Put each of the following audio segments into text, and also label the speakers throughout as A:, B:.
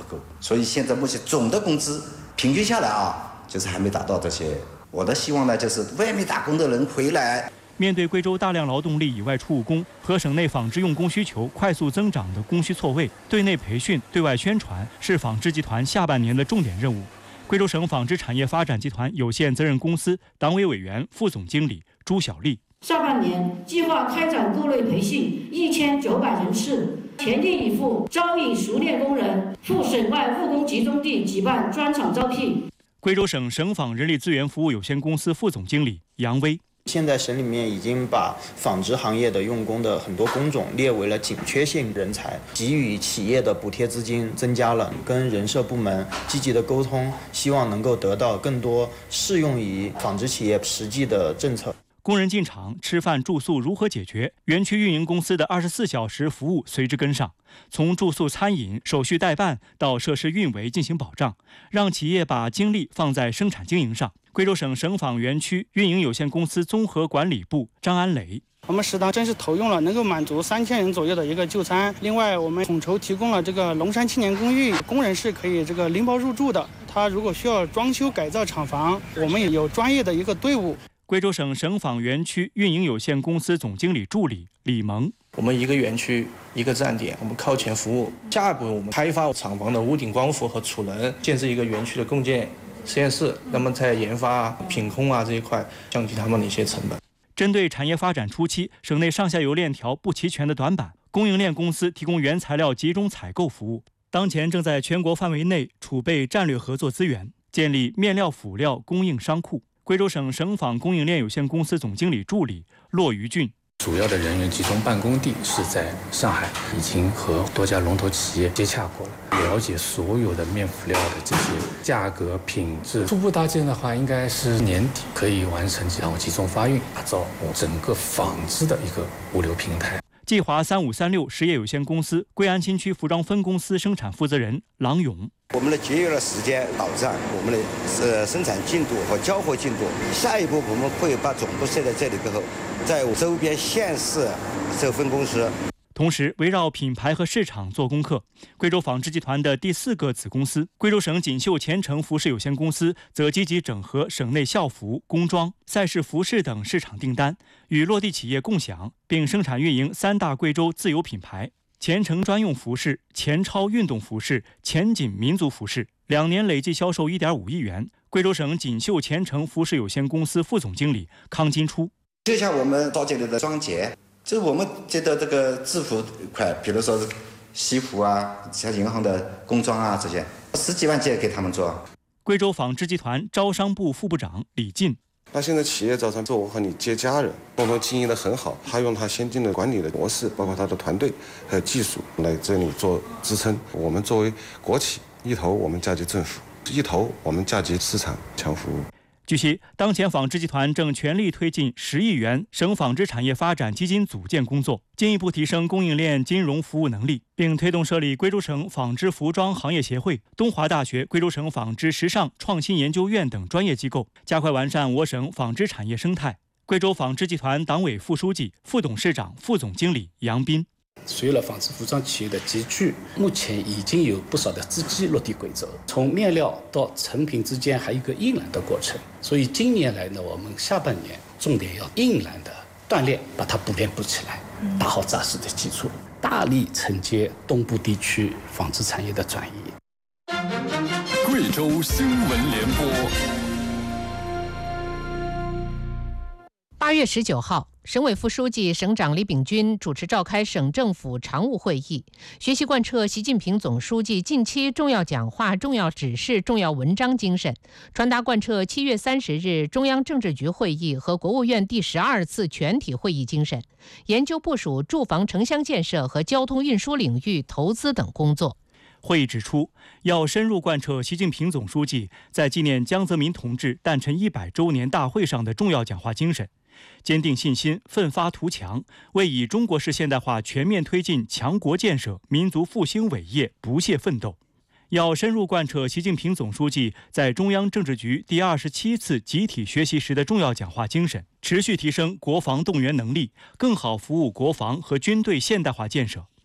A: 够，所以现在目前总的工资平均下来啊，就是还没达到这些。我的希望呢，就是外面打工的人回来。
B: 面对贵州大量劳动力以外出务工和省内纺织用工需求快速增长的供需错位，对内培训、对外宣传是纺织集团下半年的重点任务。贵州省纺织产业发展集团有限责任公司党委委员、副总经理朱小丽。
C: 下半年计划开展各类培训1900人次，全力以赴招引熟练工人，赴省外务工集中地举办专场招聘。
B: 贵州省省纺人力资源服务有限公司副总经理杨威。
D: 现在省里面已经把纺织行业的用工的很多工种列为了紧缺性人才，给予企业的补贴资金增加了，跟人社部门积极的沟通，希望能够得到更多适用于纺织企业实际的政策。
B: 工人进厂吃饭住宿如何解决？园区运营公司的24小时服务随之跟上，从住宿、餐饮、手续代办到设施运维进行保障，让企业把精力放在生产经营上。贵州省省纺园区运营有限公司综合管理部张安磊。
E: 我们食堂真是投用了，能够满足3000人左右的一个就餐。另外，我们统筹提供了这个龙山青年公寓，工人是可以拎包入住的。他如果需要装修改造厂房，我们也有专业的一个队伍。
B: 贵州省省纺园区运营有限公司总经理助理李萌。
F: 我们一个园区一个站点，我们靠前服务。下一步我们开发厂房的屋顶光伏和储能，建设一个园区的共建实验室，那么在研发品控这一块降低他们的一些成本。
B: 针对产业发展初期省内上下游链条不齐全的短板，供应链公司提供原材料集中采购服务。当前正在全国范围内储备战略合作资源，建立面料辅料供应商库。贵州省省纺供应链有限公司总经理助理骆于俊。
G: 主要的人员集中办公地是在上海，已经和多家龙头企业接洽过了，了解所有的面辅料的这些价格、品质。初步搭建的话，应该是年底可以完成，然后集中发运，打造整个纺织的一个物流平台。
B: 计华3536实业有限公司贵安新区服装分公司生产负责人郎勇。
H: 我们的节约了时间，保障我们的生产进度和交货进度。下一步我们会把总部设在这里之后，在周边县市设分公司。
B: 同时，围绕品牌和市场做功课，贵州纺织集团的第4个子公司贵州省锦绣前程服饰有限公司则积极整合省内校服、工装、赛事服饰等市场订单，与落地企业共享，并生产运营3大贵州自有品牌：前程专用服饰、前超运动服饰、前锦民族服饰，2年累计销售1.5亿元。贵州省锦绣前程服饰有限公司副总经理康金初。
A: 就像我们招进来的装节，就是我们觉得这个制服块，比如说是西服像银行的工装这些，10几万件给他们做。
B: 贵州纺织集团招商部副部长李进。
I: 那现在企业招商做，我和你接家人，共同经营得很好，他用他先进的管理的模式，包括他的团队还有技术来这里做支撑。我们作为国企，一头我们嫁给政府，一头我们嫁给市场强服务。
B: 据悉，当前纺织集团正全力推进10亿元省纺织产业发展基金组建工作，进一步提升供应链金融服务能力，并推动设立贵州省纺织服装行业协会、东华大学、贵州省纺织时尚创新研究院等专业机构，加快完善我省纺织产业生态。贵州纺织集团党委副书记、副董事长、副总经理杨斌。
J: 随了纺织服装企业的集聚，目前已经有不少的资机落地规则，从面料到成品之间还有一个硬揽的过程。所以今年来呢，我们下半年重点要硬揽的锻炼，把它补起来，打好扎实的基础，大力承接东部地区纺织产业的转移。
K: 贵州新闻联播。
L: 8月19号，省委副书记、省长李炳军主持召开省政府常务会议，学习贯彻习近平总书记近期重要讲话、重要指示、重要文章精神，传达贯彻7月30日中央政治局会议和国务院第12次全体会议精神，研究部署住房城乡建设和交通运输领域投资等工作。
B: 会议指出，要深入贯彻习近平总书记在纪念江泽民同志诞辰100周年大会上的重要讲话精神，坚定信心，奋发图强，为以中国式现代化全面推进强国建设、民族复兴伟业不懈奋斗。要深入贯彻习近平总书记在中央政治局第27次集体学习时的重要讲话精神，持续提升国防动员能力，更好服务国防和军队现代化建设。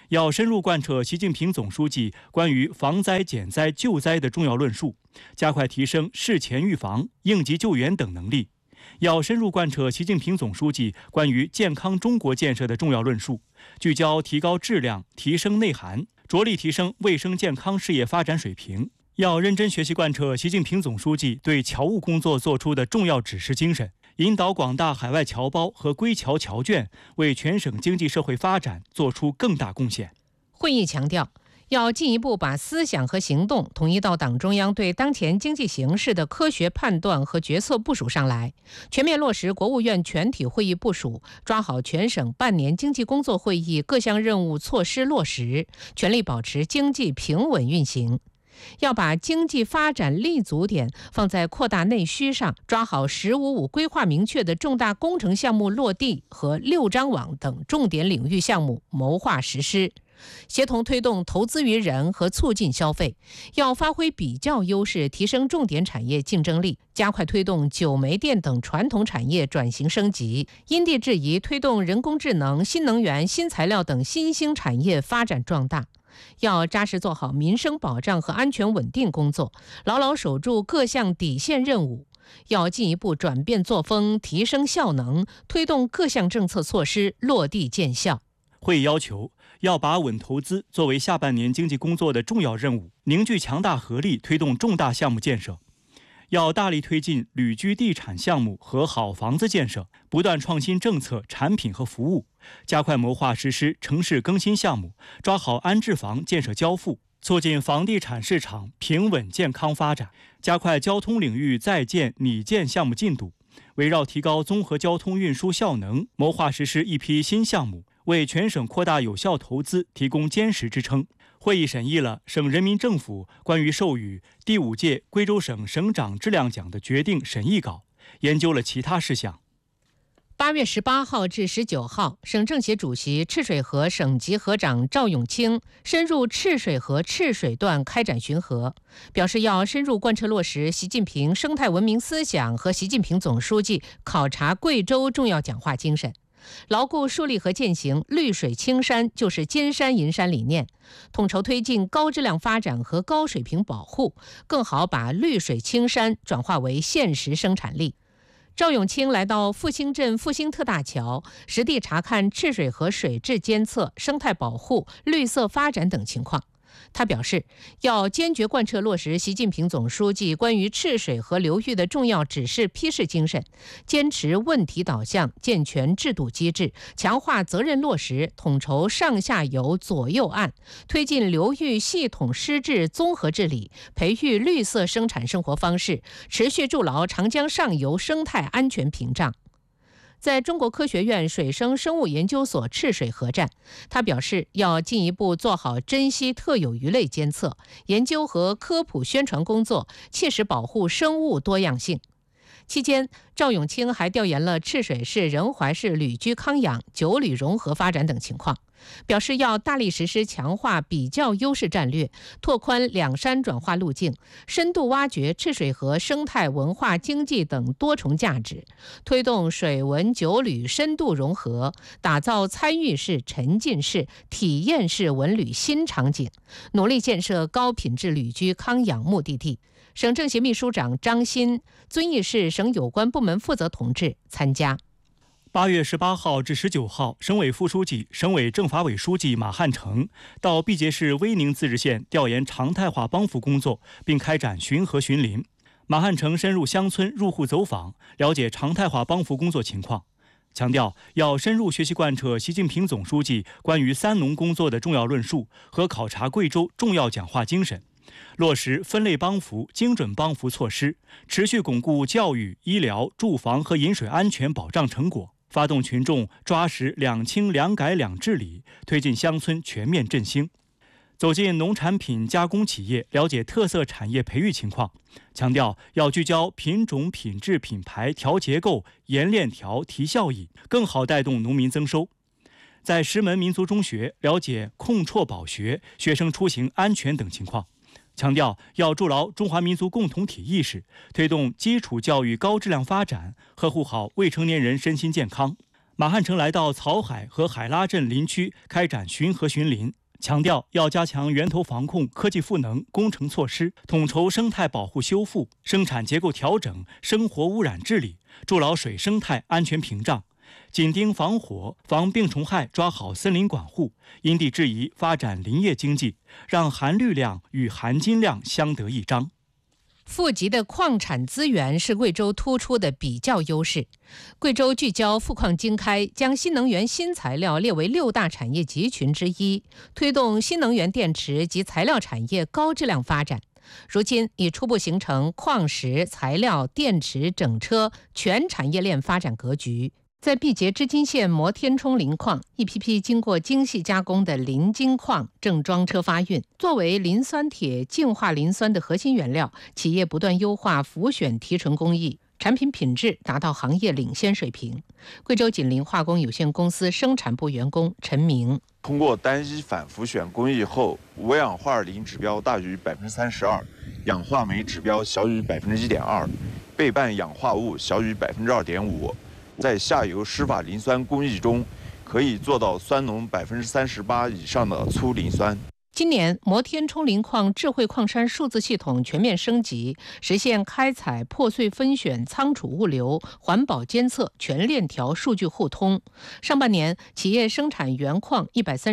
B: 要深入贯彻习近平总书记关于防灾减灾救灾的重要论述，加快提升事前预防、应急救援等能力。要深入贯彻习近平总书记关于健康中国建设的重要论述，聚焦提高质量、提升内涵，着力提升卫生健康事业发展水平。要认真学习贯彻习近平总书记对侨务工作作出的重要指示精神，引导广大海外侨胞和归侨侨眷为全省经济社会发展做出更大贡献。
L: 会议强调，要进一步把思想和行动统一到党中央对当前经济形势的科学判断和决策部署上来，全面落实国务院全体会议部署，抓好全省半年经济工作会议各项任务措施落实，全力保持经济平稳运行。要把经济发展立足点放在扩大内需上，抓好“15+5”规划明确的重大工程项目落地和6张网等重点领域项目谋划实施，协同推动投资于人和促进消费。要发挥比较优势，提升重点产业竞争力，加快推动酒煤电等传统产业转型升级，因地制宜推动人工智能、新能源、新材料等新兴产业发展壮大。要扎实做好民生保障和安全稳定工作，牢牢守住各项底线任务。要进一步转变作风，提升效能，推动各项政策措施落地见效。
B: 会议要求，要把稳投资作为下半年经济工作的重要任务，凝聚强大合力，推动重大项目建设。要大力推进旅居地产项目和好房子建设，不断创新政策、产品和服务，加快谋划实施城市更新项目，抓好安置房建设交付，促进房地产市场平稳健康发展，加快交通领域在建拟建项目进度，围绕提高综合交通运输效能，谋划实施一批新项目，为全省扩大有效投资提供坚实支撑。会议审议了省人民政府关于授予第5届贵州省省长质量奖的决定审议稿，研究了其他事项。
L: 8月18号至19号，省政协主席、赤水河省级河长赵永清深入赤水河赤水段开展巡河，表示要深入贯彻落实习近平生态文明思想和习近平总书记考察贵州重要讲话精神，牢固树立和践行绿水青山就是金山银山理念，统筹推进高质量发展和高水平保护，更好把绿水青山转化为现实生产力。赵永清来到复兴镇复兴特大桥，实地查看赤水河水质监测、生态保护、绿色发展等情况。他表示，要坚决贯彻落实习近平总书记关于赤水河流域的重要指示批示精神，坚持问题导向，健全制度机制，强化责任落实，统筹上下游左右岸，推进流域系统施治综合治理，培育绿色生产生活方式，持续筑牢长江上游生态安全屏障。在中国科学院水生生物研究所赤水河站，他表示要进一步做好珍稀特有鱼类监测、研究和科普宣传工作，切实保护生物多样性。期间，赵永清还调研了赤水市、仁怀市旅居康养、酒旅融合发展等情况，表示要大力实施强化比较优势战略，拓宽两山转化路径，深度挖掘赤水河生态文化经济等多重价值，推动水文酒旅深度融合，打造参与式、沉浸式、体验式文旅新场景，努力建设高品质旅居康养目的地。省政协秘书长张欣、遵义市省有关部门负责同志参加。
B: 8月18号至19号，省委副书记、省委政法委书记马汉成到毕节市威宁自治县调研常态化帮扶工作，并开展巡河巡林。马汉成深入乡村入户走访，了解常态化帮扶工作情况，强调要深入学习贯彻习近平总书记关于三农工作的重要论述和考察贵州重要讲话精神，落实分类帮扶、精准帮扶措施，持续巩固教育、医疗、住房和饮水安全保障成果，发动群众抓实两清两改两治理，推进乡村全面振兴。走进农产品加工企业，了解特色产业培育情况，强调要聚焦品种、品质、品牌调结构、研链条提效益，更好带动农民增收。在石门民族中学了解控辍保学、学生出行安全等情况，强调要筑牢中华民族共同体意识，推动基础教育高质量发展，呵护好未成年人身心健康。马汉成来到草海和海拉镇林区开展巡河巡林， 强调要加强源头防控、科技赋能、工程措施，统筹生态保护修复、生产结构调整、生活污染治理，筑牢水生态安全屏障。紧盯防火、防病虫害，抓好森林管护，因地制宜发展林业经济，让含绿量与含金量相得益彰。
L: 富集的矿产资源是贵州突出的比较优势。贵州聚焦富矿经开，将新能源新材料列为6大产业集群之一，推动新能源电池及材料产业高质量发展。如今已初步形成矿石、材料、电池、整车全产业链发展格局。在毕节织金县摩天冲磷矿，一批批经过精细加工的磷金矿正装车发运。作为磷酸铁净化磷酸的核心原料，企业不断优化浮选提纯工艺，产品品质达到行业领先水平。贵州锦磷化工有限公司生产部员工陈明：
M: 通过单一反浮选工艺后，无氧化磷指标大于32%，氧化镁指标小于1.2%，倍半氧化物小于2.5%。在下游湿法磷酸工艺中，可以做到酸浓38%以上的粗磷酸。
L: 今年摩天冲磷矿智慧矿山数字系统全面升级，实现开采、破碎分选、仓储物流、环保监测全链条数据互通。上半年，企业生产原矿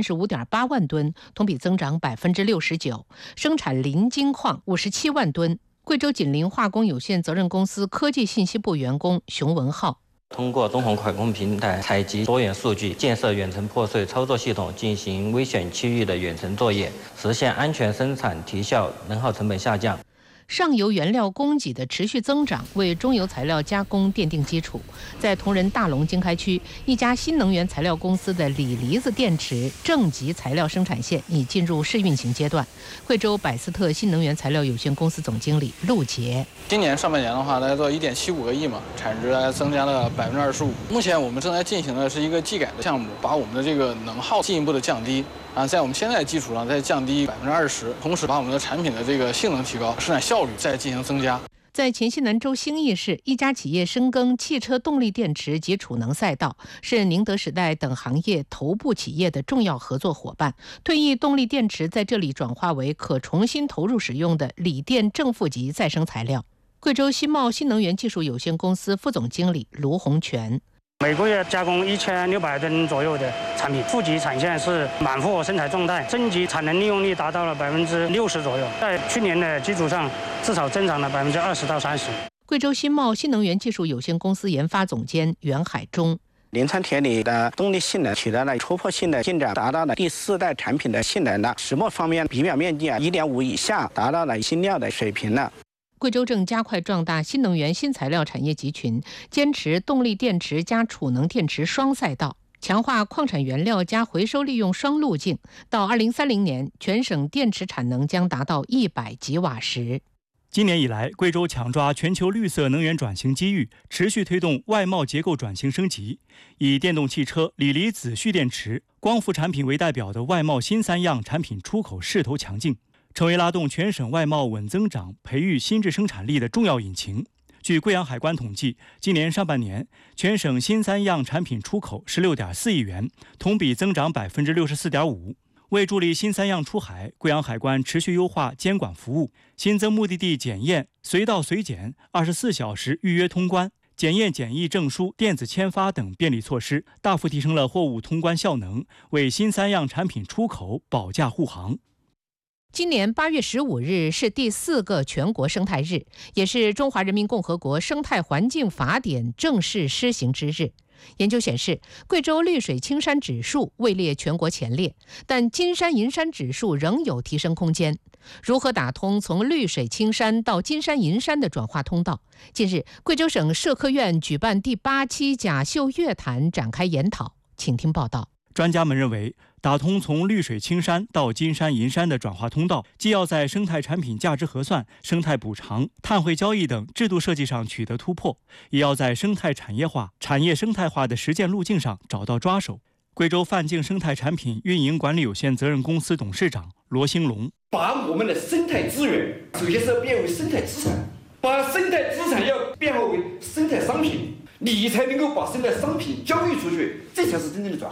L: 135.8万吨，同比增长69%，生产磷金矿57万吨。贵州锦磷化工有限责任公司科技信息部员工熊文浩：
N: 通过东红快控平台采集多元数据，建设远程破碎操作系统，进行危险区域的远程作业，实现安全生产提效、能耗成本下降。
L: 上游原料供给的持续增长为中游材料加工奠定基础。在铜仁大龙经开区，一家新能源材料公司的锂离子电池正极材料生产线已进入试运行阶段。贵州百思特新能源材料有限公司总经理陆杰：
O: 今年上半年的话，大概做1.75个亿嘛，产值大概增加了25%。目前我们正在进行的是一个技改的项目，把我们的这个能耗进一步的降低。在我们现在的基础上再降低20%，同时把我们的产品的这个性能提高，生产效率再进行增加。
L: 在黔西南州兴义市，一家企业深耕汽车动力电池及储能赛道，是宁德时代等行业头部企业的重要合作伙伴。退役动力电池在这里转化为可重新投入使用的锂电正负极再生材料。贵州新茂新能源技术有限公司副总经理卢洪全：
P: 每个月加工1600吨左右的产品，负极产线是满货生产状态，正极产能利用率达到了60%左右，在去年的基础上至少增长了20%到30%。
L: 贵州新茂新能源技术有限公司研发总监袁海忠：
Q: 磷酸铁锂的动力性能取得了突破性的进展，达到了第4代产品的性能了。石墨方面，皮表面积1.5以下，达到了新料的水平了。
L: 贵州正加快壮大新能源新材料产业集群，坚持动力电池加储能电池双赛道，强化矿产原料加回收利用双路径。到2030年，全省电池产能将达到100吉瓦时。
B: 今年以来，贵州抢抓全球绿色能源转型机遇，持续推动外贸结构转型升级。以电动汽车、锂离子蓄电池、光伏产品为代表的外贸新3样产品出口势头强劲，成为拉动全省外贸稳增长、培育新质生产力的重要引擎。据贵阳海关统计，今年上半年，全省新3样产品出口16.4亿元，同比增长64.5%。为助力新3样出海，贵阳海关持续优化监管服务，新增目的地检验、随到随检、24小时预约通关、检验检疫证书电子签发等便利措施，大幅提升了货物通关效能，为新3样产品出口保驾护航。
L: 今年8月15日是第4个全国生态日，也是中华人民共和国生态环境法典正式施行之日。研究显示，贵州绿水青山指数位列全国前列，但金山银山指数仍有提升空间。如何打通从绿水青山到金山银山的转化通道？近日，贵州省社科院举办第8期甲秀月谈展开研讨，请听报道。
B: 专家们认为，打通从绿水青山到金山银山的转化通道，既要在生态产品价值核算、生态补偿、碳汇交易等制度设计上取得突破，也要在生态产业化、产业生态化的实践路径上找到抓手。贵州范境生态产品运营管理有限责任公司董事长罗兴龙：
R: 把我们的生态资源，首先是要变为生态资产，把生态资产要变化为生态商品，你才能够把生态商品交易出去，这才是真正的转化。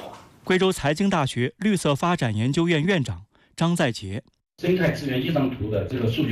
B: 贵州财经大学绿色发展研究院院长张在杰。
S: 生态资源一张图的这个数据